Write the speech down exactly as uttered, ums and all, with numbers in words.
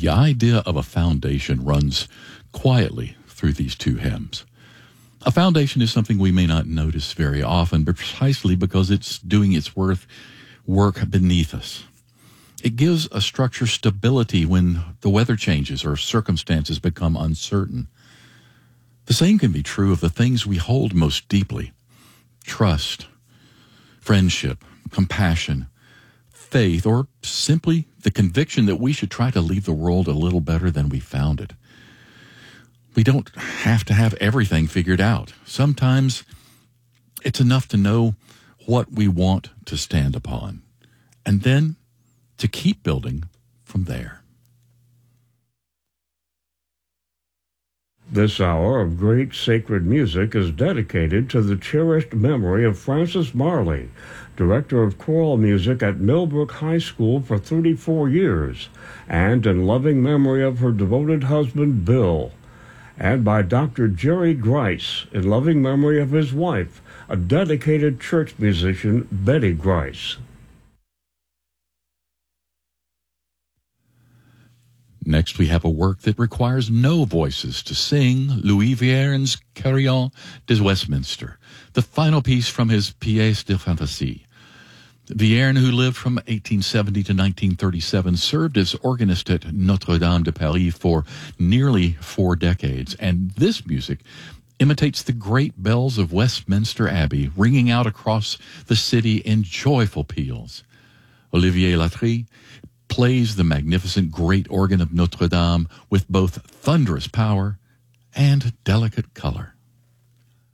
The idea of a foundation runs quietly through these two hymns. A foundation is something we may not notice very often, but precisely because it's doing its worth, work beneath us. It gives a structure stability when the weather changes or circumstances become uncertain. The same can be true of the things we hold most deeply: trust, friendship, compassion, faith, or simply the conviction that we should try to leave the world a little better than we found it. We don't have to have everything figured out. Sometimes it's enough to know what we want to stand upon, and then to keep building from there. This hour of great sacred music is dedicated to the cherished memory of Frances Marley, director of choral music at Millbrook High School for thirty-four years, and in loving memory of her devoted husband, Bill, and by Doctor Jerry Grice, in loving memory of his wife, a dedicated church musician, Betty Grice. Next, we have a work that requires no voices to sing, Louis Vierne's Carillon de Westminster, the final piece from his Pièce de Fantaisie. Vierne, who lived from eighteen seventy to nineteen thirty-seven, served as organist at Notre-Dame de Paris for nearly four decades, and this music imitates the great bells of Westminster Abbey, ringing out across the city in joyful peals. Olivier Latry plays the magnificent great organ of Notre Dame with both thunderous power and delicate color.